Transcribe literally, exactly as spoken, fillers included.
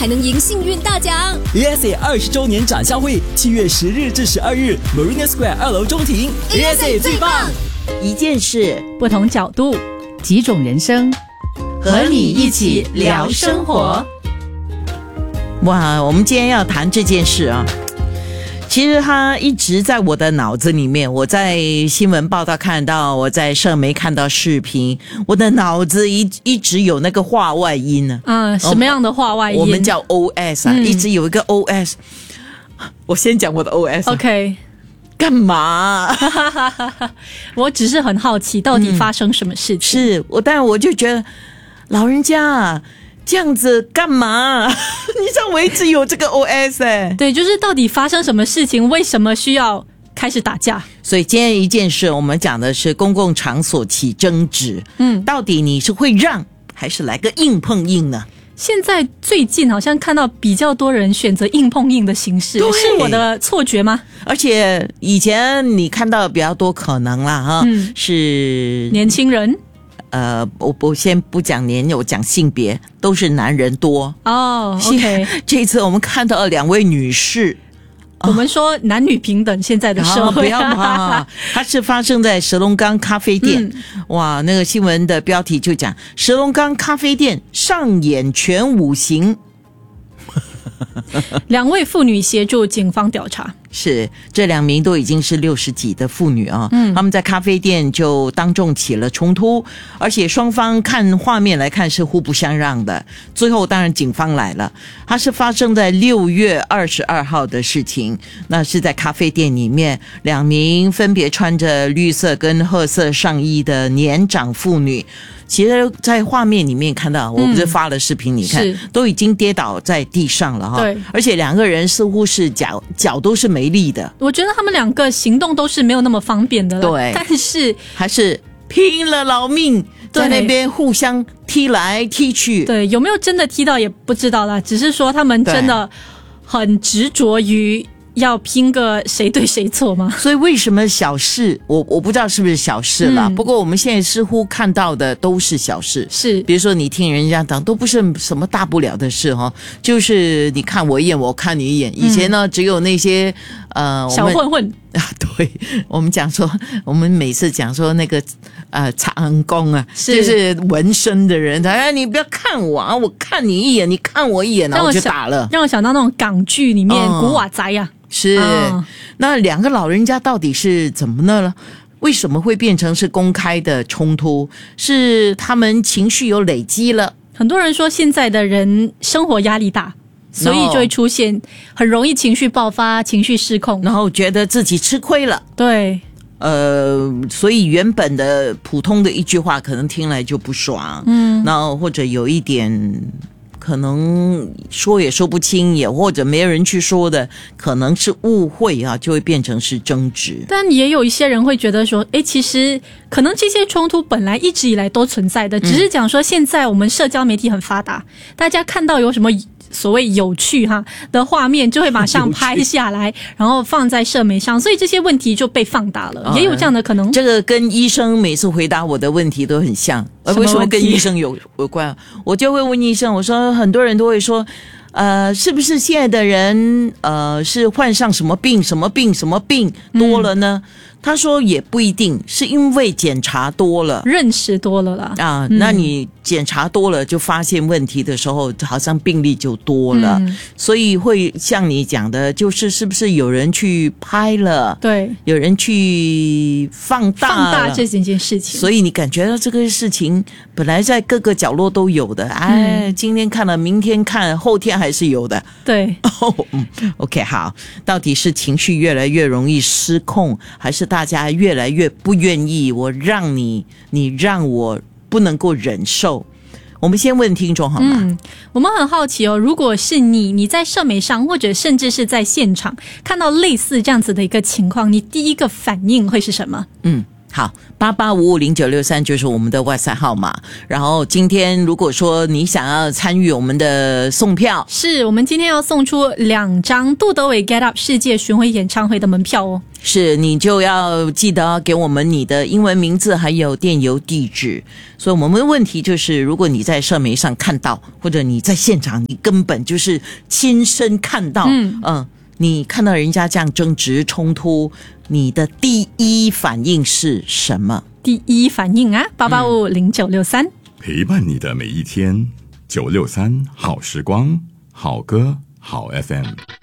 还能赢幸运大奖。 A S A 二十周年展销会，七月十日至十二日 ，Marina Square 二楼中庭 ，A S A 最棒。 一件事， 不同角度， 几种人生， 和你一起聊生活。哇，我们今天要谈这件事啊。其实它一直在我的脑子里面，我在新闻报道看到，我在社媒看到视频，我的脑子一一直有那个话外音呢、 啊。嗯，什么样的话外音？ 我们叫 O S 啊、嗯，一直有一个 O S。我先讲我的 O S、啊。 OK。 干嘛？ 我只是很好奇，到底发生什么事情？嗯、 是我，但我就觉得老人家啊。这样子干嘛？你知道我一直有这个 O S 哎、欸， 对，就是到底发生什么事情？为什么需要开始打架？ 所以今天一件事，我们讲的是公共场所起争执，嗯，到底你是会让还是来个硬碰硬呢？ 现在最近好像看到比较多人选择硬碰硬的形式，是我的错觉吗？ 而且以前你看到比较多可能啦哈、嗯，是年轻人。 呃，我我先不讲年龄，我讲性别，都是男人多哦。Oh, OK， 这一次我们看到了两位女士， 我们说男女平等，现在的社会、啊、 不要嘛，它是发生在石龙岗咖啡店、嗯。哇，那个新闻的标题就讲石龙岗咖啡店上演全武行。 两位妇女协助警方调查， 是这两名都已经是六十几的妇女啊，嗯，他们在咖啡店就当众起了冲突，而且双方看画面来看是互不相让的。最后当然警方来了，它是发生在六月二十二号的事情，那是在咖啡店里面，两名分别穿着绿色跟褐色上衣的年长妇女。其实在画面里面看到，我不是发了视频、嗯、你看都已经跌倒在地上了哈，对，而且两个人似乎是脚脚都是没力的， 我觉得他们两个行动都是没有那么方便的了，对，但是还是拼了老命在那边互相踢来踢去， 对，有没有真的踢到也不知道啦，只是说他们真的很执着于要拼个谁对谁错吗？ 所以为什么小事，我我不知道是不是小事啦、嗯、不过我们现在似乎看到的都是小事， 是比如说你听人家讲都不是什么大不了的事哈，就是你看我一眼我看你一眼，以前呢、嗯、只有那些呃小混混啊，对，我们讲说，我们每次讲说那个呃长工啊，是就是纹身的人，哎，你不要看我啊，我看你一眼，你看我一眼，然后就打了， 让我想到那种港剧里面、嗯、古惑仔啊。 是、哦，那两个老人家到底是怎么了？为什么会变成是公开的冲突？是他们情绪有累积了？ 很多人说现在的人生活压力大，所以就会出现很容易情绪爆发、情绪失控， 然后觉得自己吃亏了。 对， 呃，所以原本的普通的一句话，可能听来就不爽，嗯，然后或者有一点。可能说也说不清，也或者没人去说的，可能是误会啊，就会变成是争执。 但也有一些人会觉得说，诶，其实可能这些冲突本来一直以来都存在的，只是讲说现在我们社交媒体很发达，大家看到有什么所谓有趣哈的画面，就会马上拍下来，然后放在社媒上，所以这些问题就被放大了，哦、也有这样的可能。 这个跟医生每次回答我的问题都很像，而为什么跟医生有有关？我就会问医生，我说很多人都会说。呃，是不是现在的人呃是患上什么病什么病什么病多了呢？嗯、他说也不一定，是因为检查多了， 认识多了啦。 啊，嗯、那你检查多了就发现问题的时候，好像病例就多了，嗯、所以会像你讲的，就是是不是有人去拍了？ 对， 有人去放大了放大这件件事情， 所以你感觉到这个事情本来在各个角落都有的，哎，嗯、今天看了，明天看，后天还是有的。 对， 哦，嗯 ，OK， 好，到底是情绪越来越容易失控，还是大家越来越不愿意我让你，你让我不能够忍受？我们先问听众好吗？ 嗯，我们很好奇哦，如果是你，你在社媒上或者甚至是在现场看到类似这样子的一个情况，你第一个反应会是什么？ 嗯， 好，八八五五零九六三就是我们的 WhatsApp 号码。然后今天如果说你想要参与我们的送票， 是我们今天要送出两张杜德伟 Get Up 世界巡回演唱会的门票哦。 是你就要记得给我们你的英文名字还有电邮地址。所以我们的问题就是，如果你在社媒上看到，或者你在现场，你根本就是亲身看到，嗯嗯、呃，你看到人家这样争执冲突，你的第一反应是什么？ 第一反应啊，八八五零九六三， 陪伴你的每一天，九六三好时光，好歌好 F M。